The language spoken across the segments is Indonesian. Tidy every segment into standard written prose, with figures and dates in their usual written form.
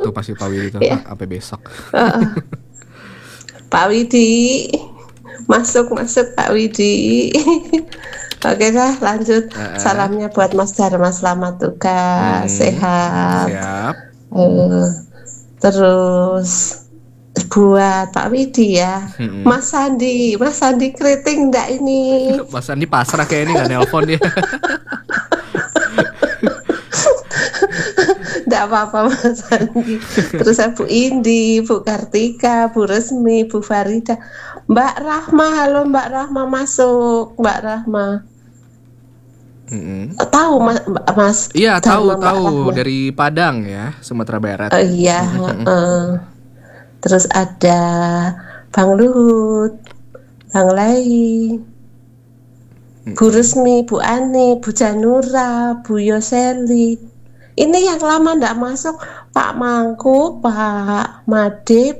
tuh pasti Pak Widi tuh Ya. sampai besok. Pak Widi, masuk Pak Widi. Oke dah, lanjut. Salamnya buat Mas Dharma, selamat tugas, sehat. Siap. Terus buat Pak Widi ya, Mas Sandi keriting enggak ini? Mas Andi pasrah kayak ini nggak nelpon dia. Enggak apa-apa Mas Sandi. Terus Bu Indi, Bu Kartika, Bu Resmi, Bu Farida, Mbak Rahma, halo Mbak Rahma, masuk Mbak Rahma. Tahu Mas? Iya Dharma, tahu Mbak Rahma. dari Padang ya, Sumatera Barat. Iya. Terus ada Bang Luhut, Bang Lai, Bu Resmi, Bu Ani, Bu Janura, Bu Yoseli. Ini yang lama ndak masuk, Pak Mangku, Pak Made,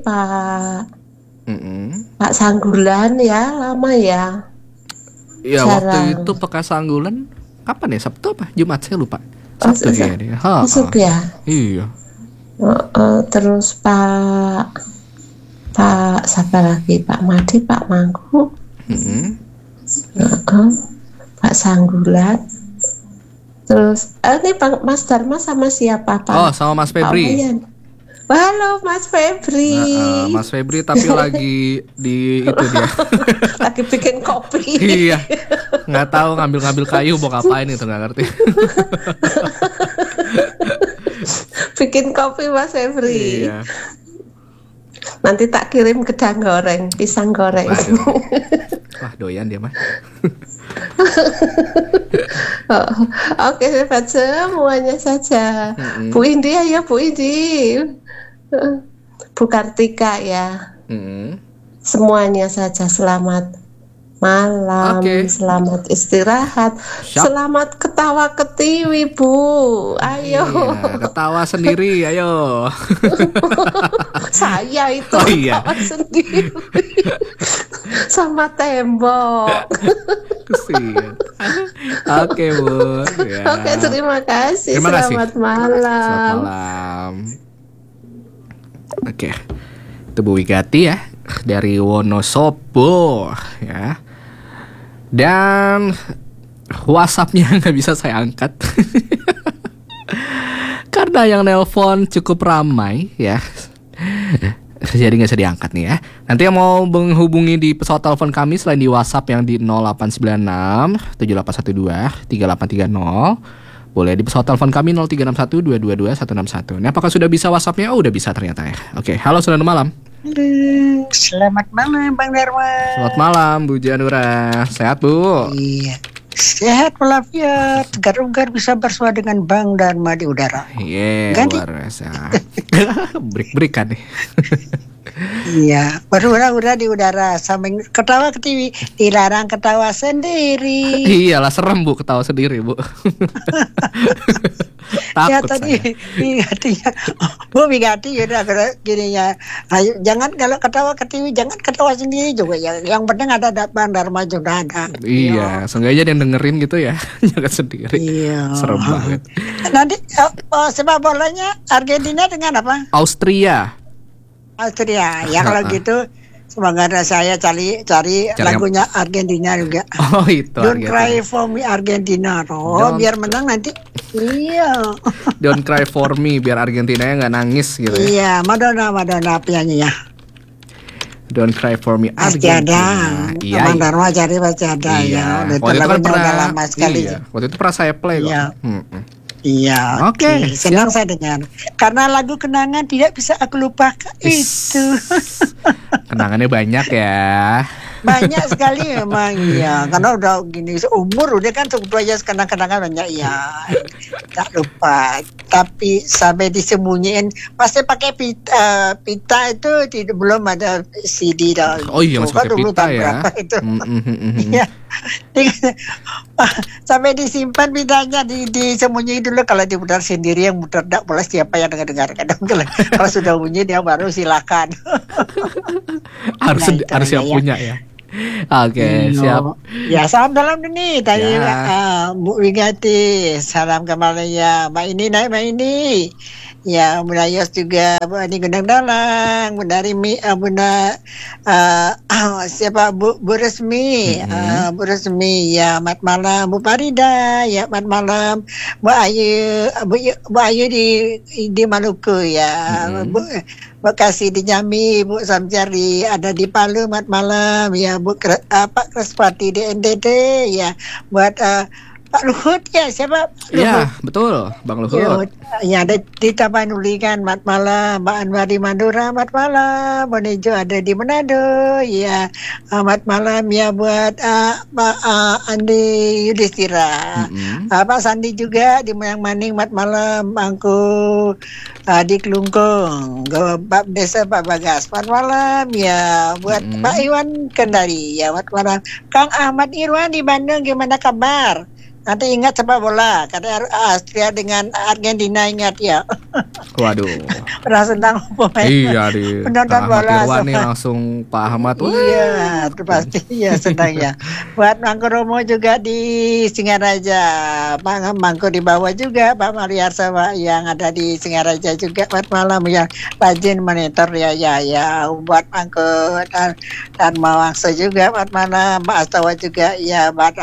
Pak Sanggulan ya, lama ya. Iya, waktu Jarang. itu Pekan Sanggulan kapan ya? Sabtu apa? Jumat saya lupa. Oh, Sabtu kayaknya. Masuk ya. Iya. Terus Pak siapa lagi? Pak Made, Pak Mangku, Pak Sanggulan. Terus ini Bang Mas Dharma sama siapa Pak? Oh, sama Mas Pak Febri. Wayan. Halo Mas Febri. Mas Febri tapi lagi di itu dia. Lagi bikin kopi. Iya. Nggak tahu ngambil kayu mau ngapain itu nggak ngerti. Bikin kopi Mas Febri. Iya. Nanti tak kirim gedang goreng, pisang goreng. Waduh. Wah, doyan dia mah. Oke, hebat semuanya saja. Bu Indi ya, Bu Indi. Bu Kartika ya. Semuanya saja selamat malam, selamat istirahat, selamat ketawa ketiwi Bu. Ayo. Iya, ketawa sendiri, ayo. Saya itu Oh, iya. ketawa sendiri. Sama tembok. Kesian. Oke, Bu. Ya. Oke, terima kasih. Terima kasih. Selamat malam. Selamat malam. Oke. Itu Bu Wigati ya dari Wonosobo ya. Dan WhatsApp-nya nggak bisa saya angkat. Karena yang nelpon cukup ramai ya. Jadi nggak bisa diangkat nih ya. Nanti yang mau menghubungi di pesawat telepon kami selain di WhatsApp yang di 0896 7812 3830, boleh di pesawat telepon kami 0361 222 161. Ini apakah sudah bisa WhatsApp-nya? Oh, udah bisa ternyata ya. Oke, halo, selamat malam. Selamat malam Bang Dharma. Selamat malam Bu Janura. Sehat Bu? Iya. Sehat walafiat. Tegar-tegar bisa bersua dengan Bang Dharma di udara. Iya, Ganti. luar biasa. Break-break kan nih. Iya, udah di udara sambil ketawa ke TV, dilarang ketawa sendiri. Iyalah, serem Bu ketawa sendiri Bu. Takut Ya tadi Wigatinya, Bu Wigati udah gini ya. Ayo, jangan kalau ketawa ke TV jangan ketawa sendiri juga ya. Yang penting ada Bang Dharma juga ada. Iya, seenggaknya ada yang dengerin gitu ya. Jangan sendiri. Iya. Serem banget. Nanti sepak bolanya Argentina dengan apa? Austria. Austria. Ya kalau gitu semoga saya cari lagunya Argentina juga. Oh itu. Don't Argentina. cry for me Argentina. Biar menang nanti. Iya. Don't cry for me biar Argentina nggak nangis gitu ya. Iya, Madonna penyanyinya. Don't cry for me Pasti Argentina. ada. Iya. Bang Dharma cari pasti ada ya. Waktu itu kan Lagunya pernah udah lama sekali. Iya. Waktu itu pernah saya play kok. Iya. Iya, Oke, senang saya dengar. Karena lagu kenangan tidak bisa aku lupakan itu. Kenangannya banyak ya. Banyak sekali memang ya. Karena udah gini seumur udah kan udah kenang-kenangan banyak ya. Tak lupa. Tapi sampai disembunyiin pasti pakai pita itu belum ada CD dah. Oh iya, masih pakai pita ya. Itu. Iya. Sampai disimpan pitanya disembunyiin dulu, kalau diputar sendiri yang muter enggak boleh siapa yang dengar kadang kalau sudah bunyi dia baru silakan. harus yang punya ya. Oke, siap. Ya, salam nih tadi Bu Wigati. Salam kembali ya Mbak ini. Ya, Bunda Yos juga, Bunda Gendang Dalang, Bunda Rimi, Bunda siapa Bu Resmi, Bu Resmi, ya mat malam, Bu Farida, ya mat malam, Bu Ayu di Maluku ya, Bu Bekasi di Jambi, Bu Samjari ada di Palu mat malam, ya Bu Pak Krespati di NTT, ya buat Pak Luhut ya siapa? Ya, betul, Bang Luhut. Ya, ada di Tapanuli kan, mat malam. Mbak Anwar di Madura, mat malam. Bonejo ada di Manado, ya. Mat malam ya buat Pak Andi Yudhistira. Pak Sandi juga di Moyang Maning, mat malam. Bangku di Kelungkung. Pak Desa Pak Bagas, mat malam ya. Buat Pak Iwan Kendari, ya mat malam. Kang Ahmad Irwan di Bandung, gimana kabar? Nanti ingat sepak bola, kata Austria dengan Argentina, ingat ya. Waduh. Pernah tentang pemain. Iya di penonton bola. Irwan nih langsung Pak Ahmad. Iya, itu pasti ya senang ya. Buat Mangko Romo juga di Singaraja, Pak Mangko di bawah juga, Pak Mariarsa yang ada di Singaraja juga. Buat malam yang rajin monitor ya. Buat Mangko dan Mawangso juga. Buat malam Pak Astawa juga ya. Buat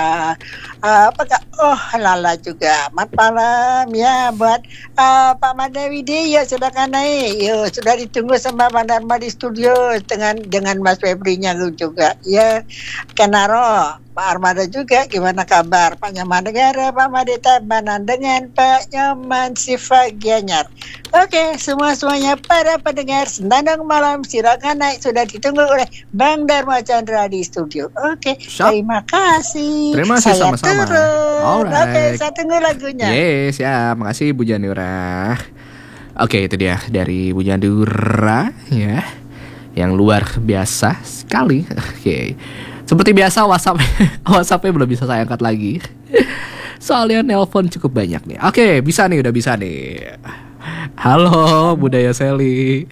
Lala juga mat malam ya buat Pak Madawidi ya sudah kan naik ya sudah ditunggu sama Pak Dharma di studio dengan Mas Febrinya juga ya Kenaro Pak Armada juga gimana kabar Pak Nyaman Negara Pak Madeta Banan dengan Pak Nyaman Siva Gianyar. Oke semuanya para pendengar Sendandang Malam silakan naik sudah ditunggu oleh Bang Dharma Chandra di studio. Oke terima kasih. Terima kasih sama-sama. Oke, saya tunggu lagunya. Yes, ya, makasih Bu Janura. Oke, itu dia dari Bu Janura ya. Yang luar biasa sekali. Oke. Seperti biasa WhatsApp-nya belum bisa saya angkat lagi. Soalnya nelpon cukup banyak nih. Oke, udah bisa nih. Halo, Budaya Seli.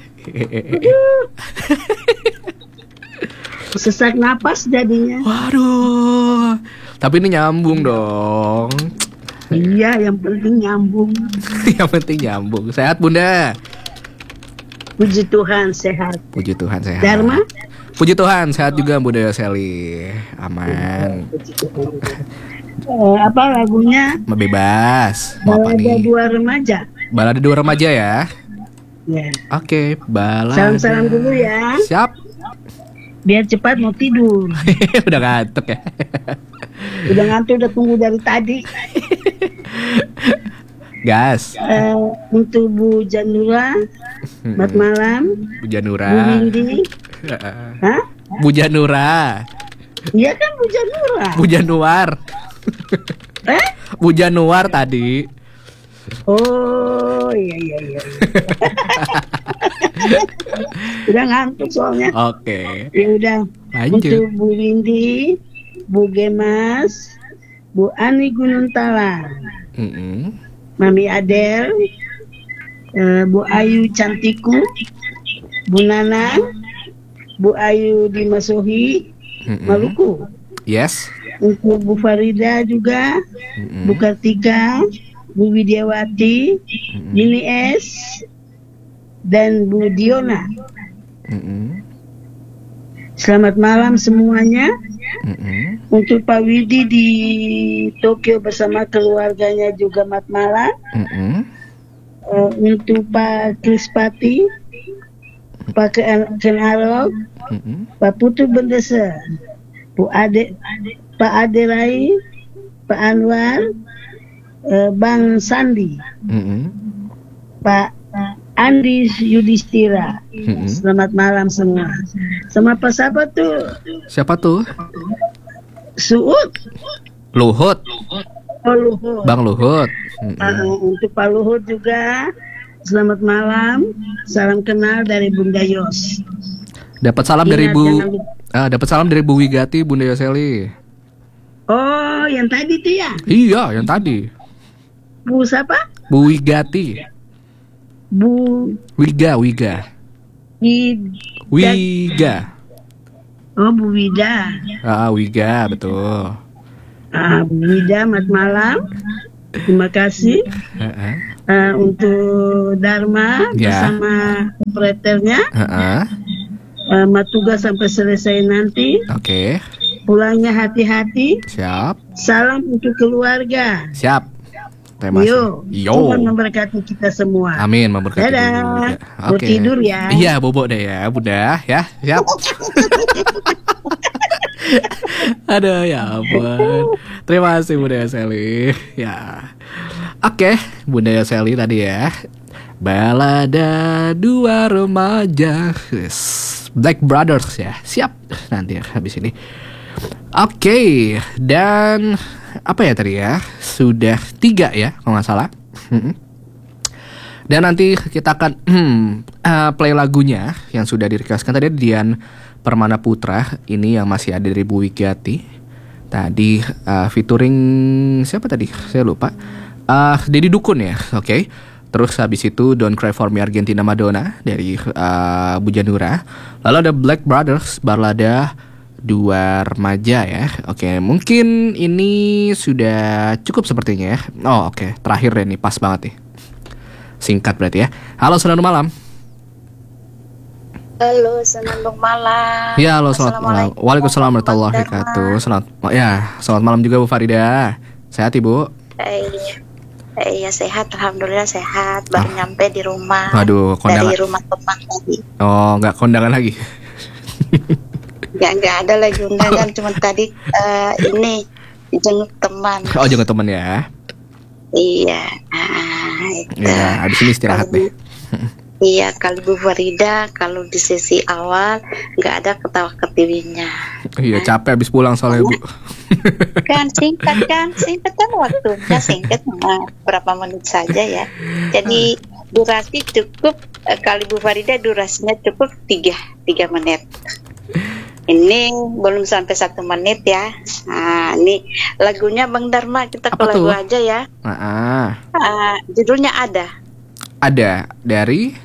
Sesak napas jadinya. Waduh. Tapi ini nyambung dong. Iya, yang penting nyambung. Yang penting nyambung. Sehat Bunda? Puji Tuhan sehat. Puji Tuhan sehat. Dharma? Puji Tuhan sehat juga Bunda Seli. Aman. Puji Tuhan. Apa lagunya? Bebas. Mau apa Balada nih? Dua Remaja. Balada Dua Remaja ya. Ya. Oke, balada. Salam-salam dulu ya. Siap. Biar cepat mau tidur. Udah ngantuk ya. Udah ngantuk, udah tunggu dari tadi. Gas. Untuk Bu Janura, selamat malam. Bu Janura. Bu Windy. Hah? Bu Janura. Iya kan Bu Janura. Bu Januar. Bu Januar tadi. Oh iya. Udah ngantuk soalnya. Oke. Ya udah. Lanjut. Untuk Bu Windy, Bu Gemas, Bu Ani Gunung Talang, Mami Adel, Bu Ayu Cantiku, Bu Nana, Bu Ayu di Masohi, Maluku. Yes. Untuk Bu Farida juga, Bu Kartika, Bu Widiawati, Nini S, dan Bu Diona. Selamat malam semuanya. Untuk Pak Widi di Tokyo bersama keluarganya juga selamat malam. Untuk Pak Krispati, Pak Kenarok, Pak Putu Bendesa, Pak Aderai, Pak Anwar, Bang Sandi, Pak Andi Yudhistira. Selamat malam semua. Sama Pak siapa tuh? Siapa tuh? Suud. Luhut. Oh Luhut. Bang Luhut. Untuk Pak Luhut juga selamat malam. Salam kenal dari Bunda Yos. Dapat salam dari Bu Wigati Bunda Yoseli. Oh, yang tadi tuh ya? Iya, yang tadi. Bu siapa? Bu Wigati. Bu Wiga. Wiga. Oh, Bu Wida. Wiga, betul. Bu Wida, selamat malam. Terima kasih untuk Dharma bersama operatornya. Tugas sampai selesai nanti. Oke. Pulangnya hati-hati. Siap. Salam untuk keluarga. Siap. Terima kasih. Tuhan memberkati kita semua. Amin, memberkati juga. Oke. Tidur ya. Iya, bobo deh ya, Bunda ya. Siap. Aduh, ya ampun. Terima kasih Bunda Sally. Ya. Oke, Bunda Sally tadi ya. Balada dua remaja. Black Brothers ya. Siap. Nanti habis ini. Oke, dan apa ya tadi ya? Sudah 3 ya, kalau nggak salah. Dan nanti kita akan play lagunya yang sudah direkaskan tadi Dian Permana Putra. Ini yang masih ada dari Bu Wikiati. Tadi featuring siapa tadi? Saya lupa. Deddy Dukun ya, oke. Terus habis itu Don't Cry For Me Argentina Madonna dari Bu Janura. Lalu ada Black Brothers, Balada dua remaja ya. Oke, mungkin ini sudah cukup sepertinya ya. Oh oke, terakhir deh nih, pas banget nih. Singkat berarti ya. Halo, selamat malam. Halo, selamat malam. Ya, halo, selamat malam. Waalaikumsalam warahmatullahi wabarakatuh. Selamat malam juga Bu Farida. Sehat Ibu? Iya sehat, alhamdulillah sehat. Baru nyampe di rumah. Waduh, kondangan. Dari rumah teman tadi. Oh, nggak kondangan lagi? Nggak ada lagi undangan, cuma tadi ini jenguk teman. Oh, jenguk teman ya? Iya. Ya, habis ini istirahat deh. Iya, kalau Bu Farida, kalau di sesi awal nggak ada ketawa ketiwinya. Iya, capek habis pulang soalnya Bu. Kan singkat kan waktunya singkat, berapa menit saja ya. Jadi durasi cukup, kalau Bu Farida durasinya cukup 3 menit. Ini belum sampai 1 menit ya. Nah, ini lagunya Bang Dharma, kita ke lagu aja ya. Judulnya ada dari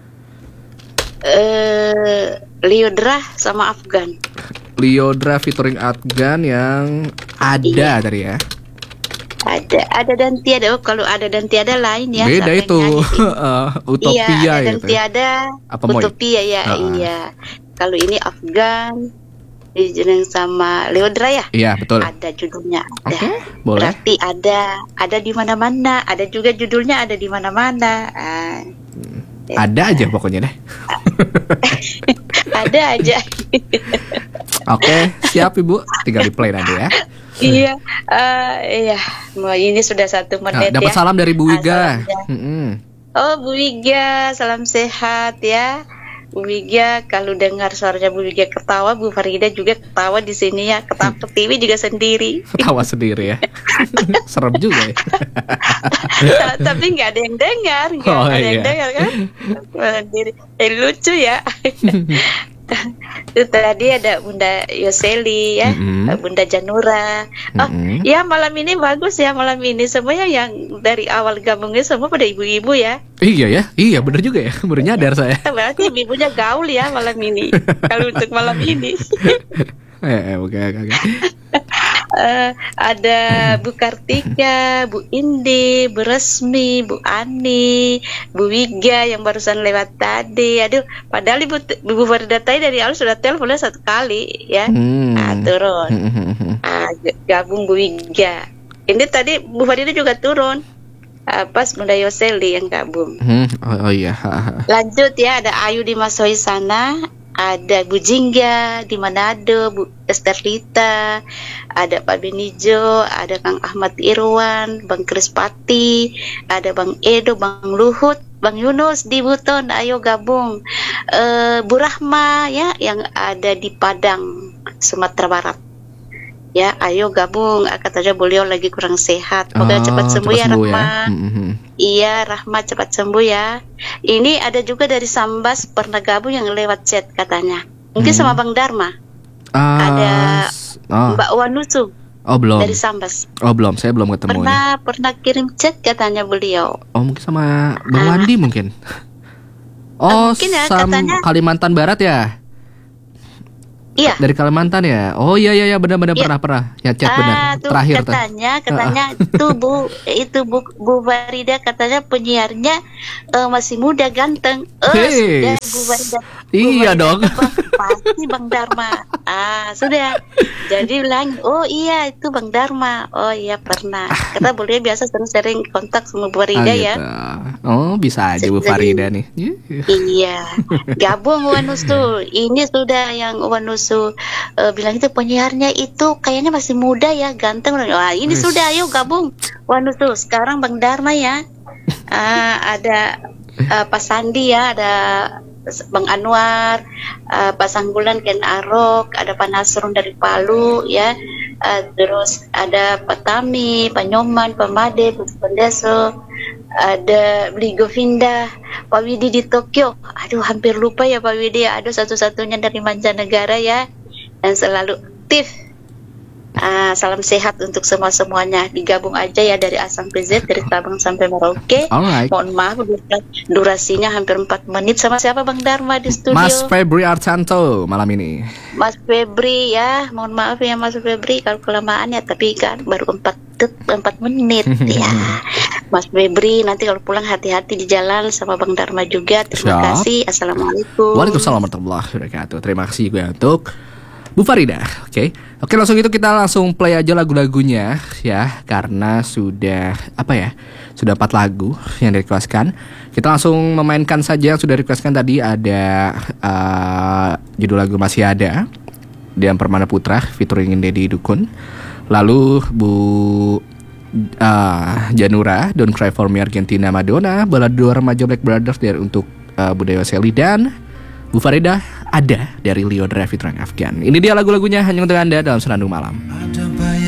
Lyodra sama Afgan. Lyodra featuring Afgan yang ada tadi ya. Ada dan tiada. Oh, kalau ada dan tiada lain ya. Beda itu. Utopia iya, ada dan gitu. Tiada. Apa Utopia ya. Iya. Kalau ini Afgan dijadiin sama Lyodra ya. Iya, betul. Ada judulnya. Ada. Oke, boleh. Berarti ada di mana-mana. Ada juga judulnya ada di mana-mana. Ada aja pokoknya deh. Ada aja. Oke, siap Ibu. Tinggal di play nanti ya. Iya. Ini sudah 1 menit dapat ya. salam dari Bu Wiga. Oh, Bu Wiga, salam sehat ya. Bu Wiga, kalau dengar suaranya Bu Wiga ketawa, Bu Farida juga ketawa di sini ya. Ketawa ke TV juga sendiri. Ketawa sendiri ya. Serem juga ya. Tapi nggak ada yang dengar, yang dengar kan? Sendiri. Lucu ya. Itu tadi ada Bunda Yoseli ya, Bunda Janura. Ya malam ini bagus ya, malam ini semuanya yang dari awal gabungnya semua pada ibu-ibu ya. Iya benar juga ya, baru nyadar saya. Berarti ibunya gaul ya malam ini. Kalau untuk malam ini. Oke. Ada Bu Kartika, Bu Indi, Bu Resmi, Bu Ani, Bu Wiga yang barusan lewat tadi. Aduh, padahal Ibu Farida tadi dari awal sudah teleponnya 1 kali ya. Turun. Gabung Bu Wiga. Ini tadi Bu Farida juga turun. Pas Bunda Yoseli yang gabung. Oh iya. Lanjut ya, ada Ayu di Masohi sana. Ada Bu Jingga di Manado, Bu Esterlita, ada Pak Benijo, ada Kang Ahmad Irwan, Bang Krispati, ada Bang Edo, Bang Luhut, Bang Yunus di Buton, ayo gabung. Bu Rahma ya yang ada di Padang, Sumatera Barat. Ya, ayo gabung. Katanya beliau lagi kurang sehat. Semoga cepat sembuh ya Rahma. Iya, Rahma cepat sembuh ya. Ini ada juga dari Sambas pernah gabung yang lewat chat katanya. Mungkin sama Bang Dharma. Ada Mbak Wanusu. Oh belum. Dari Sambas. Oh belum, saya belum ketemu. Pernah kirim chat katanya beliau. Oh mungkin sama Bang Wandi mungkin. Oh mungkin ya, katanya Kalimantan Barat ya. Iya. Dari Kalimantan ya. Oh iya benar Iya. pernah. Ya chat benar. Tuh Terakhir tuh. katanya Bu Farida katanya penyiarnya masih muda ganteng. Hey. Sudah Bu Farida. Iya dong. Pasti Bang Dharma. Sudah. Jadi bilang, oh iya itu Bang Dharma. Oh iya pernah. Kita boleh biasa sering kontak sama Bu Farida ya. Gitu. Oh bisa aja Bu Farida nih. Iya, gabung Wanusu. Ini sudah yang Wanusu bilang itu penyiarnya itu kayaknya masih muda ya, ganteng. Wah, ini sudah, ayo gabung Wanusu. Sekarang Bang Dharma ya. Ada Pak Sandi ya, ada Bang Anwar, Pak Sanggulan Ken Arok, ada Pak Nasrun dari Palu ya. Terus ada Pak Tami, Pak Nyoman, Pak Made, Pak Pendeso, ada Bli Govinda, Pak Widi di Tokyo. Aduh, hampir lupa ya Pak Widi. Aduh, satu-satunya dari mancanegara ya, dan selalu aktif. Salam sehat untuk semuanya. Digabung aja ya dari A sampai Z, dari Sabang sampai Merauke. Alright. Mohon maaf durasinya hampir 4 menit. Sama siapa Bang Dharma di studio? Mas Febri Arcanto malam ini. Mas Febri ya, mohon maaf ya Mas Febri kalau kelamaan ya, tapi kan baru 4 menit ya. Mas Febri nanti kalau pulang hati-hati di jalan, sama Bang Dharma juga. Terima Siap. kasih. Assalamualaikum. Waalaikumsalam warahmatullahi wabarakatuh. Terima kasih juga untuk Bu Farida. Oke, langsung itu kita langsung play aja lagu-lagunya ya, karena sudah sudah 4 lagu yang direkueskan. Kita langsung memainkan saja yang sudah requestkan tadi. Ada judul lagu Masih Ada Dian Permana Putra featuring Deddy Dukun. Lalu Bu Janura Don't Cry For Me Argentina Madonna, balado remaja Black Brothers dari untuk Budaya Seli, dan Bu Farida Ada dari Leo Drive featuring Afgan. Ini dia lagu-lagunya hanya untuk Anda dalam Senandung Malam.